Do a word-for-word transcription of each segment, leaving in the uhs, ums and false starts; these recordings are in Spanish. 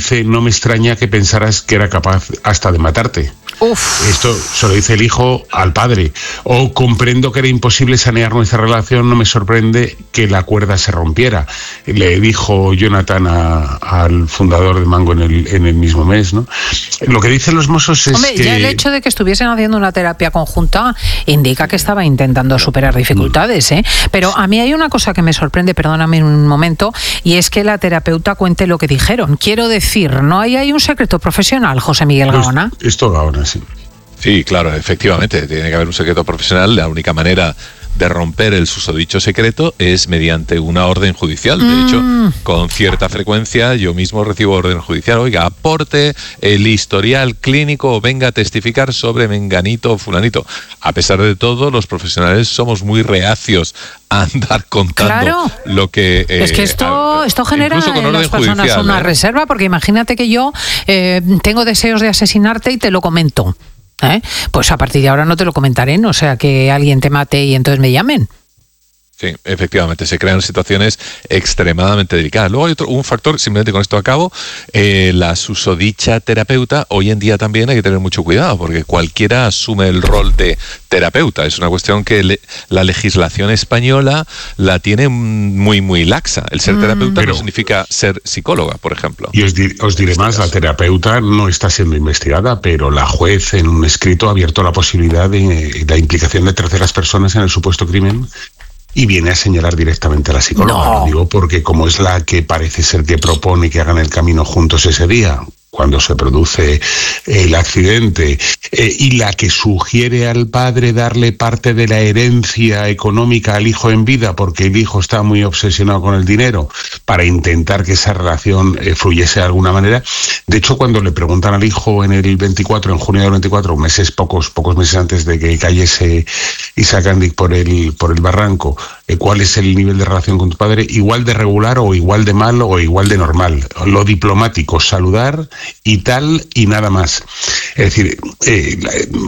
dice: no me extraña que pensaras que era capaz hasta de matarte. Uf. Esto se lo dice el hijo al padre. O comprendo que era imposible sanear nuestra relación, no me sorprende que la cuerda se rompiera. Le dijo Jonathan a, al fundador de Mango en el, en el mismo mes, ¿no? Lo que dicen los mozos es Hombre, que... ya el hecho de que estuviesen haciendo una terapia conjunta indica que estaba intentando superar dificultades, ¿eh? Pero a mí hay una cosa que me sorprende, perdóname un momento, y es que la terapeuta cuente lo que dijeron. Quiero decir, ¿no hay ahí un secreto profesional, José Miguel Gaona? Esto Gaona, sí. Sí, claro, efectivamente, tiene que haber un secreto profesional. La única manera de romper el susodicho secreto es mediante una orden judicial. De mm. hecho, con cierta frecuencia yo mismo recibo orden judicial. Oiga, aporte el historial clínico o venga a testificar sobre menganito o fulanito. A pesar de todo, los profesionales somos muy reacios a andar contando claro. lo que... Eh, es que esto, esto genera en las personas judicial, una ¿eh? reserva, porque imagínate que yo eh, tengo deseos de asesinarte y te lo comento. ¿Eh? Pues a partir de ahora no te lo comentaré, no sea que alguien te mate y entonces me llamen. Sí, efectivamente, se crean situaciones extremadamente delicadas. Luego hay otro, un factor, simplemente con esto acabo, eh, la susodicha terapeuta, hoy en día también hay que tener mucho cuidado, porque cualquiera asume el rol de terapeuta. Es una cuestión que le, la legislación española la tiene muy, muy laxa. El ser terapeuta mm. no significa ser psicóloga, por ejemplo. Y os, di, os diré más, la terapeuta no está siendo investigada, pero la juez en un escrito ha abierto la posibilidad de, de la implicación de terceras personas en el supuesto crimen. Y viene a señalar directamente a la psicóloga. No. Lo digo porque como es la que parece ser que propone que hagan el camino juntos ese día, cuando se produce el accidente, eh, y la que sugiere al padre darle parte de la herencia económica al hijo en vida, porque el hijo está muy obsesionado con el dinero, para intentar que esa relación eh, fluyese de alguna manera. De hecho, cuando le preguntan al hijo en el veinticuatro, en junio del veinticuatro, meses pocos pocos meses antes de que cayese Isaac Andic por el por el barranco, eh, cuál es el nivel de relación con tu padre, igual de regular o igual de mal o igual de normal. Lo diplomático, saludar y tal y nada más. Es decir, eh,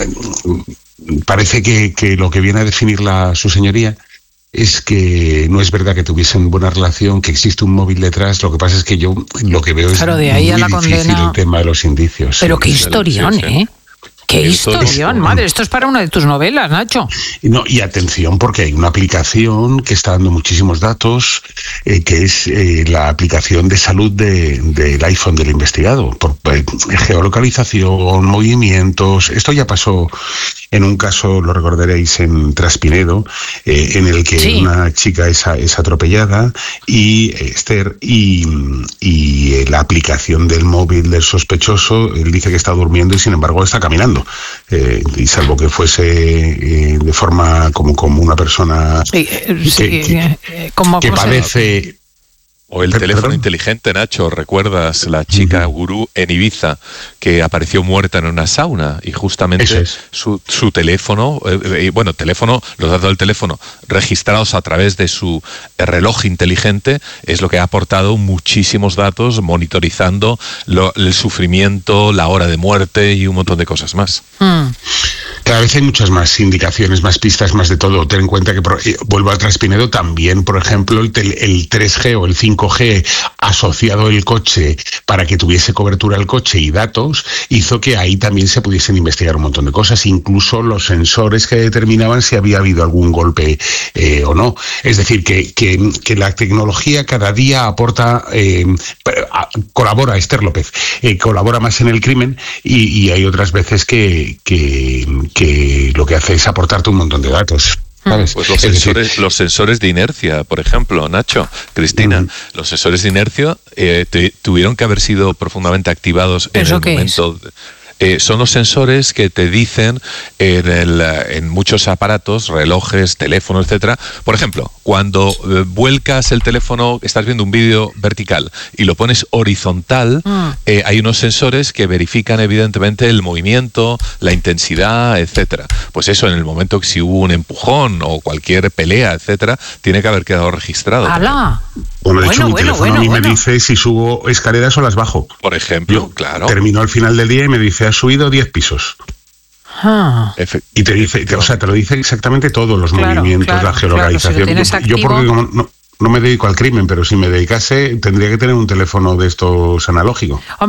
parece que, que lo que viene a definir la, su señoría es que no es verdad que tuviesen buena relación, que existe un móvil detrás. Lo que pasa es que yo lo que veo claro, es de ahí muy a la difícil condena. El tema de los indicios. Pero sí. qué historión, sí, sí. ¿eh? ¡Qué historión! Madre, esto es para una de tus novelas, Nacho. No, y atención, porque hay una aplicación que está dando muchísimos datos, eh, que es eh, la aplicación de salud del de, de iPhone del investigado. Por eh, geolocalización, movimientos. Esto ya pasó en un caso, lo recordaréis, en Traspinedo, eh, en el que sí. una chica es, es atropellada y Esther, y, y eh, la aplicación del móvil del sospechoso, él dice que está durmiendo y sin embargo está caminando. Eh, y salvo que fuese eh, de forma como, como una persona sí, eh, que, sí, que, eh, como, que padece... O el teléfono ¿Perdón? inteligente, Nacho, ¿recuerdas la chica uh-huh. gurú en Ibiza que apareció muerta en una sauna? Y justamente es. su, su teléfono, eh, bueno, teléfono, los datos del teléfono registrados a través de su reloj inteligente es lo que ha aportado muchísimos datos monitorizando lo, el sufrimiento, la hora de muerte y un montón de cosas más. Mm. Cada vez hay muchas más indicaciones, más pistas, más de todo. Ten en cuenta que, eh, vuelvo al Traspinedo, también, por ejemplo, el, tel, el tres G o el cinco G asociado al coche para que tuviese cobertura el coche y datos, hizo que ahí también se pudiesen investigar un montón de cosas, incluso los sensores que determinaban si había habido algún golpe eh, o no. Es decir, que, que, que la tecnología cada día aporta, eh, colabora, Esther López, eh, colabora más en el crimen y, y hay otras veces que, que, que lo que hace es aportarte un montón de datos. ¿Sabes? Pues los sensores, decir, los sensores de inercia, por ejemplo, Nacho, Cristina, uh-huh. los sensores de inercia eh, te, tuvieron que haber sido profundamente activados en el momento. Es? Eh, son los sensores que te dicen en, el, en muchos aparatos, relojes, teléfonos, etcétera. Por ejemplo, cuando eh, vuelcas el teléfono, estás viendo un vídeo vertical y lo pones horizontal, mm. eh, hay unos sensores que verifican evidentemente el movimiento, la intensidad, etcétera. Pues eso, en el momento que si hubo un empujón o cualquier pelea, etcétera, tiene que haber quedado registrado. ¡Hala! Bueno, de bueno, hecho, mi bueno, teléfono bueno, a mí bueno. me dice si subo escaleras o las bajo. Por ejemplo, Yo claro. Termino al final del día y me dice, has subido diez pisos. Ah. Y te dice, te, o sea, te lo dice exactamente todos los claro, movimientos, claro, la geolocalización. Claro, si yo, yo porque como no, no me dedico al crimen, pero si me dedicase, tendría que tener un teléfono de estos analógicos.